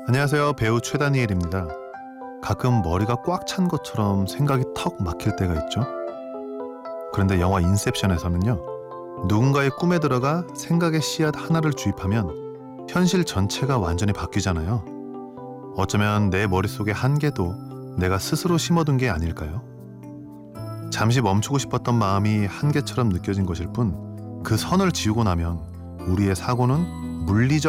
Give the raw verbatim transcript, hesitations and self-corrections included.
안녕하세요. 배우 최다니엘입니다. 가끔 머리가 꽉 찬 것처럼 생각이 턱 막힐 때가 있죠. 그런데 영화 인셉션에서는요, 누군가의 꿈에 들어가 생각의 씨앗 하나를 주입하면 현실 전체가 완전히 바뀌잖아요. 어쩌면 내 머릿속의 한계도 내가 스스로 심어둔 게 아닐까요? 잠시 멈추고 싶었던 마음이 한계처럼 느껴진 것일 뿐, 그 선을 지우고 나면 우리의 사고는 물리적